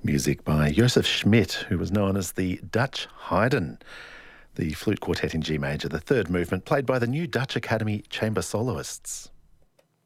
Music by Josef Schmidt, who was known as the Dutch Haydn. The flute quartet in G major, the third movement, played by the New Dutch Academy Chamber Soloists.